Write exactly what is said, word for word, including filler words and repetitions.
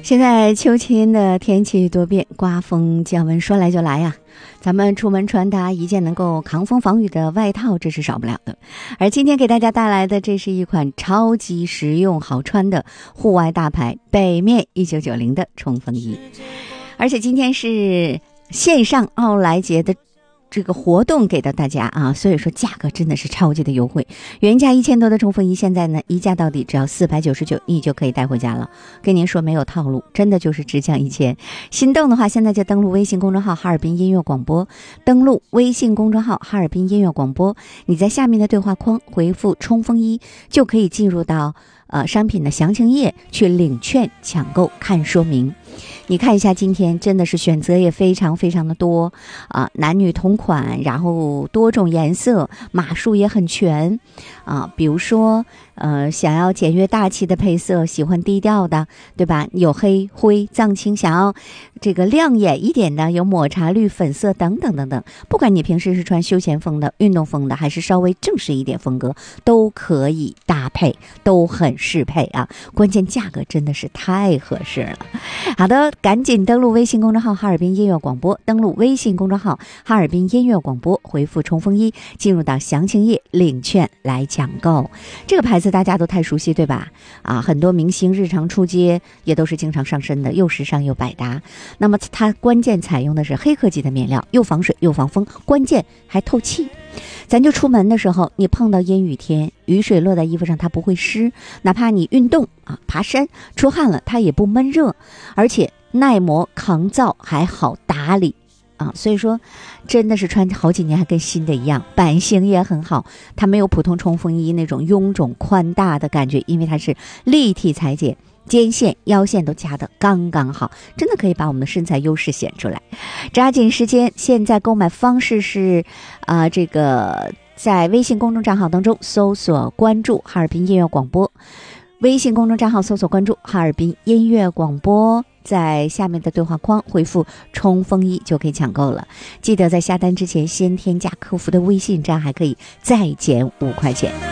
现在秋天的天气多变，刮风降温说来就来呀、啊、咱们出门穿搭一件能够抗风防雨的外套，这是少不了的。而今天给大家带来的，这是一款超级实用好穿的户外大牌北面一九九零的冲锋衣。而且今天是线上奥莱节的这个活动给到大家啊，所以说价格真的是超级的优惠，原价一千多的冲锋衣，现在呢一价到底只要四百九十九，你就可以带回家了。跟您说没有套路，真的就是只降一千。心动的话，现在就登录微信公众号哈尔滨音乐广播，登录微信公众号哈尔滨音乐广播，你在下面的对话框回复冲锋衣，就可以进入到呃商品的详情页去领券抢购看说明。你看一下，今天真的是选择也非常非常的多啊、呃，男女同款，然后多种颜色，码数也很全啊、呃。比如说，呃，想要简约大气的配色，喜欢低调的，对吧？有黑、灰、藏青，想要这个亮眼一点的，有抹茶绿、粉色等等等等。不管你平时是穿休闲风的、运动风的，还是稍微正式一点风格，都可以搭配，都很适配啊。关键价格真的是太合适了。好的，赶紧登录微信公众号哈尔滨音乐广播，登录微信公众号哈尔滨音乐广播，回复冲锋衣，进入到详情页领券来抢购。这个牌子大家都太熟悉，对吧？啊，很多明星日常出街也都是经常上身的，又时尚又百搭。那么它关键采用的是黑科技的面料，又防水又防风，关键还透气。咱就出门的时候，你碰到阴雨天，雨水落在衣服上它不会湿，哪怕你运动啊爬山出汗了，它也不闷热，而且耐磨抗造还好打理啊，所以说真的是穿好几年还跟新的一样，版型也很好，它没有普通冲锋衣那种臃肿宽大的感觉，因为它是立体裁剪，肩线腰线都夹得刚刚好，真的可以把我们的身材优势显出来。抓紧时间，现在购买方式是啊、呃，这个在微信公众账号当中搜索关注哈尔滨音乐广播，微信公众账号搜索关注哈尔滨音乐广播，在下面的对话框回复冲锋衣就可以抢购了。记得在下单之前先添加客服的微信，这样还可以再减五块钱。